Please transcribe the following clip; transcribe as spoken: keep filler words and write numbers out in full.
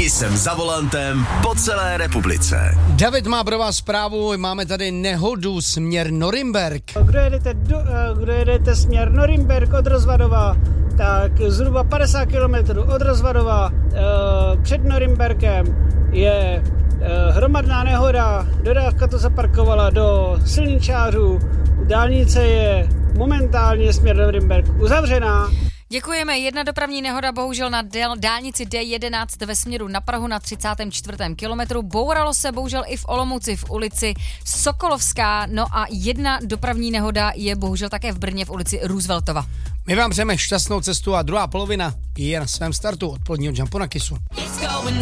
Kisem za volantem po celé republice. David má pro vás zprávu, máme tady nehodu směr Norimberk. Kdo jedete, do, kdo jedete směr Norimberk od Rozvadova, tak zhruba padesát kilometrů od Rozvadova před Norimberkem je hromadná nehoda, dodávka to zaparkovala do silničářů, dálnice je momentálně směr Norimberk uzavřená. Děkujeme. Jedna dopravní nehoda bohužel na dálnici D jedenáct ve směru na Prahu na třicátém čtvrtém kilometru. Bouralo se bohužel i v Olomouci v ulici Sokolovská. No a jedna dopravní nehoda je bohužel také v Brně v ulici Rooseveltova. My vám přejeme šťastnou cestu a druhá polovina je na svém startu od poledního Jumpu na Kisu.